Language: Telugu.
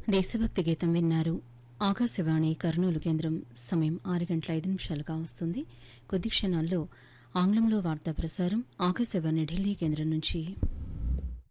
దేశభక్తి గీతం విన్నారు. ఆకాశవాణి కర్నూలు కేంద్రం. సమయం 6:05 వస్తుంది. కొద్ది క్షణాల్లో ఆంగ్లంలో వార్తా ప్రసారం ఆకాశవాణి ఢిల్లీ కేంద్రం నుంచి.